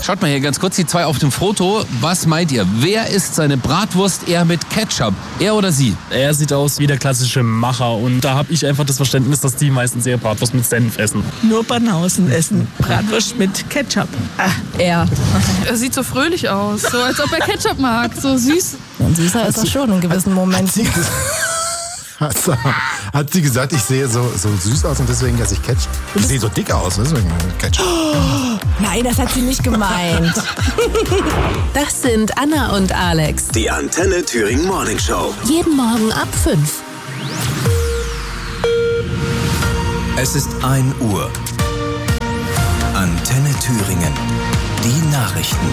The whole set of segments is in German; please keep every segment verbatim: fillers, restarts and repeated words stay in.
Schaut mal hier ganz kurz, die zwei auf dem Foto. Was meint ihr? Wer isst seine Bratwurst eher mit Ketchup? Er oder sie? Er sieht aus wie der klassische Macher und da habe ich einfach das Verständnis, dass die meistens eher Bratwurst mit Senf essen. Nur Banausen essen Bratwurst mit Ketchup. Ah, er. Er sieht so fröhlich aus, so als ob er Ketchup mag, so süß. Und süßer ist er schon in gewissen Momenten. Hat sie, hat sie gesagt, ich sehe so, so süß aus und deswegen esse ich Ketchup? Ich sehe so dick aus, deswegen Ketchup. Oh, nein, das hat sie nicht gemeint. Das sind Anna und Alex. Die Antenne Thüringen Morning Show. Jeden Morgen ab fünf. Es ist ein Uhr. Antenne Thüringen. Die Nachrichten.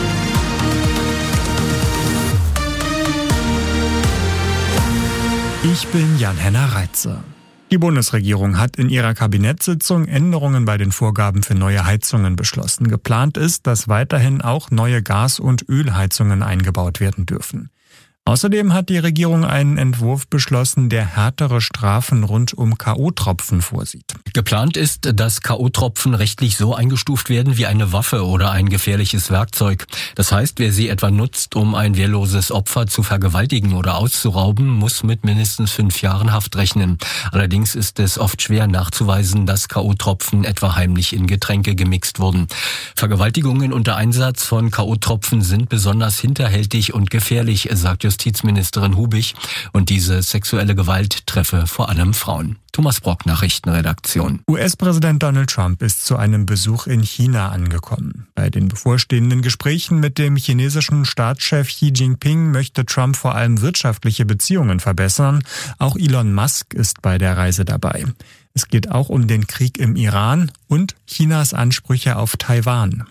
Ich bin Jan-Henner Reitzer. Die Bundesregierung hat in ihrer Kabinettssitzung Änderungen bei den Vorgaben für neue Heizungen beschlossen. Geplant ist, dass weiterhin auch neue Gas- und Ölheizungen eingebaut werden dürfen. Außerdem hat die Regierung einen Entwurf beschlossen, der härtere Strafen rund um K O-Tropfen vorsieht. Geplant ist, dass K O-Tropfen rechtlich so eingestuft werden wie eine Waffe oder ein gefährliches Werkzeug. Das heißt, wer sie etwa nutzt, um ein wehrloses Opfer zu vergewaltigen oder auszurauben, muss mit mindestens fünf Jahren Haft rechnen. Allerdings ist es oft schwer nachzuweisen, dass K O-Tropfen etwa heimlich in Getränke gemixt wurden. Vergewaltigungen unter Einsatz von K O-Tropfen sind besonders hinterhältig und gefährlich, sagt Justizministerin Hubich, und diese sexuelle Gewalt treffe vor allem Frauen. Thomas Brock, Nachrichtenredaktion. U S-Präsident Donald Trump ist zu einem Besuch in China angekommen. Bei den bevorstehenden Gesprächen mit dem chinesischen Staatschef Xi Jinping möchte Trump vor allem wirtschaftliche Beziehungen verbessern. Auch Elon Musk ist bei der Reise dabei. Es geht auch um den Krieg im Iran und Chinas Ansprüche auf Taiwan.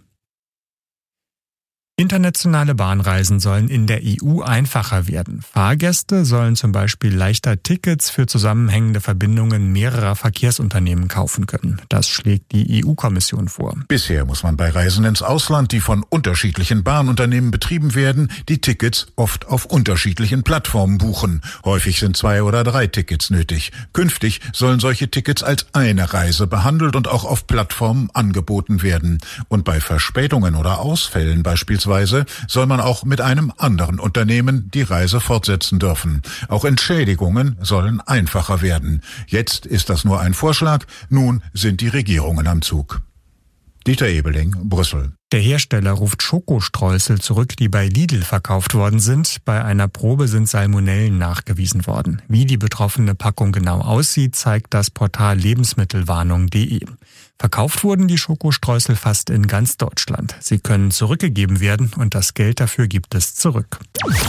Internationale Bahnreisen sollen in der E U einfacher werden. Fahrgäste sollen zum Beispiel leichter Tickets für zusammenhängende Verbindungen mehrerer Verkehrsunternehmen kaufen können. Das schlägt die E U-Kommission vor. Bisher muss man bei Reisen ins Ausland, die von unterschiedlichen Bahnunternehmen betrieben werden, die Tickets oft auf unterschiedlichen Plattformen buchen. Häufig sind zwei oder drei Tickets nötig. Künftig sollen solche Tickets als eine Reise behandelt und auch auf Plattformen angeboten werden. Und bei Verspätungen oder Ausfällen beispielsweise soll man auch mit einem anderen Unternehmen die Reise fortsetzen dürfen. Auch Entschädigungen sollen einfacher werden. Jetzt ist das nur ein Vorschlag, nun sind die Regierungen am Zug. Dieter Ebeling, Brüssel. Der Hersteller ruft Schokostreusel zurück, die bei Lidl verkauft worden sind. Bei einer Probe sind Salmonellen nachgewiesen worden. Wie die betroffene Packung genau aussieht, zeigt das Portal lebensmittelwarnung punkt de. Verkauft wurden die Schokostreusel fast in ganz Deutschland. Sie können zurückgegeben werden und das Geld dafür gibt es zurück.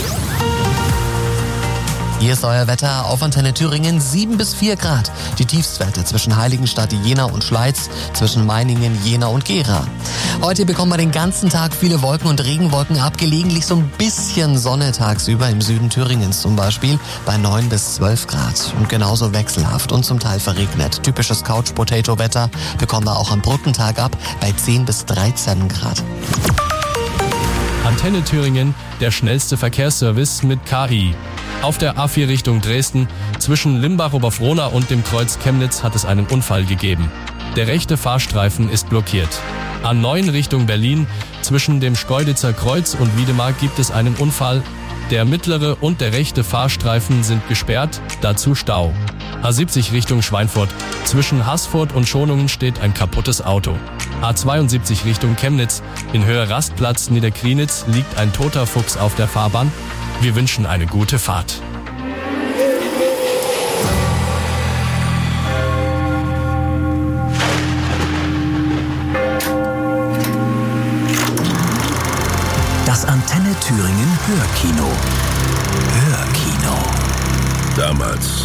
Hier ist euer Wetter auf Antenne Thüringen, sieben bis vier Grad. Die Tiefstwerte zwischen Heiligenstadt, Jena und Schleiz, zwischen Meiningen, Jena und Gera. Heute bekommen wir den ganzen Tag viele Wolken und Regenwolken ab, gelegentlich so ein bisschen Sonne tagsüber, im Süden Thüringens zum Beispiel, bei neun bis zwölf Grad. Und genauso wechselhaft und zum Teil verregnet. Typisches Couch-Potato-Wetter bekommen wir auch am Brückentag ab, bei zehn bis dreizehn Grad. Antenne Thüringen, der schnellste Verkehrsservice mit K I. Auf der A vier Richtung Dresden, zwischen Limbach-Oberfrohna und dem Kreuz Chemnitz hat es einen Unfall gegeben. Der rechte Fahrstreifen ist blockiert. A neun Richtung Berlin, zwischen dem Schkeuditzer Kreuz und Wiedemark gibt es einen Unfall. Der mittlere und der rechte Fahrstreifen sind gesperrt, dazu Stau. A siebzig Richtung Schweinfurt, zwischen Haßfurt und Schonungen steht ein kaputtes Auto. A zweiundsiebzig Richtung Chemnitz, in Höhe Rastplatz Niederkrienitz liegt ein toter Fuchs auf der Fahrbahn. Wir wünschen eine gute Fahrt. Das Antenne Thüringen Hörkino. Hörkino. Damals.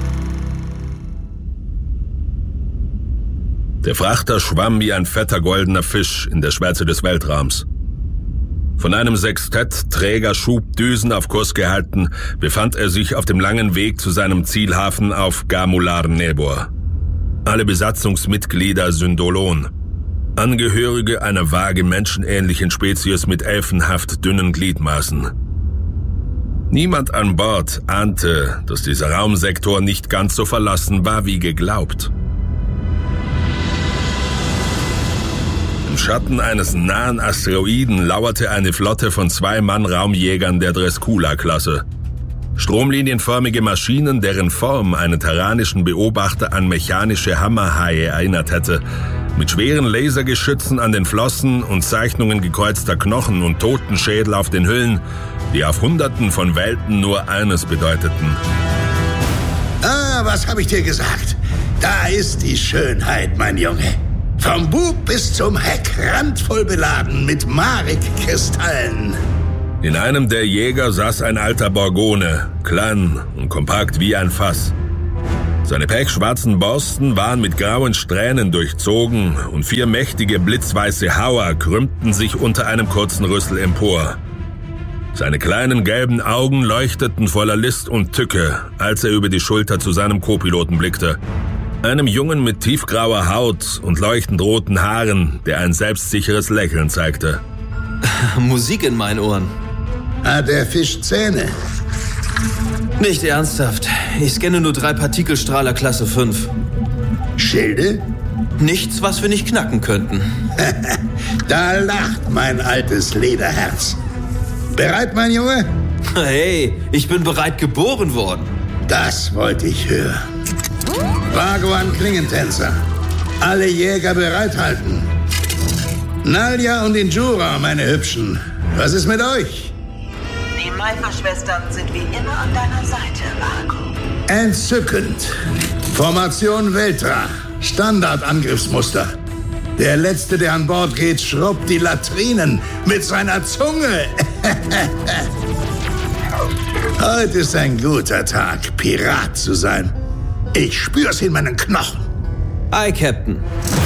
Der Frachter schwamm wie ein fetter goldener Fisch in der Schwärze des Weltraums. Von einem Sextett träger Schubdüsen auf Kurs gehalten, befand er sich auf dem langen Weg zu seinem Zielhafen auf Gamular Nebor. Alle Besatzungsmitglieder Syndolon, Angehörige einer vage menschenähnlichen Spezies mit elfenhaft dünnen Gliedmaßen. Niemand an Bord ahnte, dass dieser Raumsektor nicht ganz so verlassen war wie geglaubt. Im Schatten eines nahen Asteroiden lauerte eine Flotte von zwei Mann-Raumjägern der Dreskula-Klasse. Stromlinienförmige Maschinen, deren Form einen terranischen Beobachter an mechanische Hammerhaie erinnert hätte, mit schweren Lasergeschützen an den Flossen und Zeichnungen gekreuzter Knochen und Totenschädel auf den Hüllen, die auf Hunderten von Welten nur eines bedeuteten. Ah, was habe ich dir gesagt? Da ist die Schönheit, mein Junge. Vom Bug bis zum Heck randvoll beladen mit Marek-Kristallen. In einem der Jäger saß ein alter Borgone, klein und kompakt wie ein Fass. Seine pechschwarzen Borsten waren mit grauen Strähnen durchzogen und vier mächtige blitzweiße Hauer krümmten sich unter einem kurzen Rüssel empor. Seine kleinen gelben Augen leuchteten voller List und Tücke, als er über die Schulter zu seinem Co-Piloten blickte. Einem Jungen mit tiefgrauer Haut und leuchtend roten Haaren, der ein selbstsicheres Lächeln zeigte. Musik in meinen Ohren. Hat der Fisch Zähne? Nicht ernsthaft. Ich scanne nur drei Partikelstrahler Klasse fünf. Schilde? Nichts, was wir nicht knacken könnten. Da lacht mein altes Lederherz. Bereit, mein Junge? Hey, ich bin bereit geboren worden. Das wollte ich hören. Vagoan Klingentänzer. Alle Jäger bereithalten. Nalja und Injura, meine Hübschen. Was ist mit euch? Die Maifer-Schwestern sind wie immer an deiner Seite, Vago. Entzückend. Formation Veltra. Standardangriffsmuster. Der Letzte, der an Bord geht, schrubbt die Latrinen mit seiner Zunge. Heute ist ein guter Tag, Pirat zu sein. Ich spür's in meinen Knochen. Hi, Captain.